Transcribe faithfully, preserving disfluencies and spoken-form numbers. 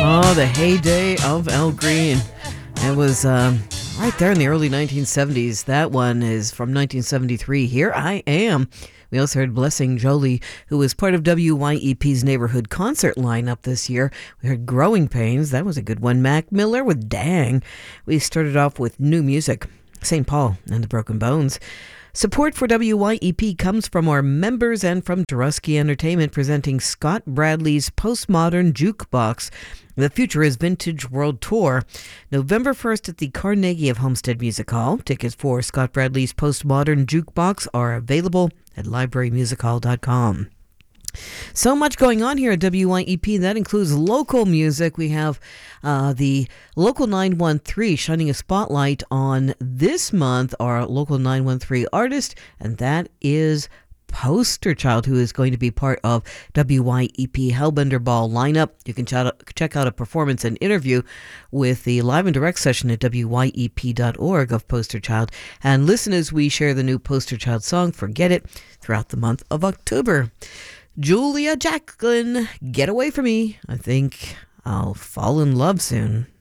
Oh, the heyday of Al Green. It was um, right there in the early nineteen seventies. That one is from nineteen seventy-three. Here I Am. We also heard Blessing Jolie, who was part of W Y E P's neighborhood concert lineup this year. We heard Growing Pains. That was a good one. Mac Miller with Dang. We started off with new music. Saint Paul and the Broken Bones. Support for W Y E P comes from our members and from Dorusky Entertainment, presenting Scott Bradley's Postmodern Jukebox. The Future is Vintage World Tour. November first at the Carnegie of Homestead Music Hall. Tickets for Scott Bradley's Postmodern Jukebox are available at library music hall dot com. So much going on here at W Y E P. That includes local music. We have uh, the Local nine one three shining a spotlight on this month, our Local nine one three artist, and that is Poster Child, who is going to be part of W Y E P Hellbender Ball lineup. You can check out, check out a performance and interview with the live and direct session at W Y E P dot org of Poster Child, and listen as we share the new Poster Child song, Forget It, throughout the month of October. Julia Jacqueline, Get Away From Me. I think I'll fall in love soon.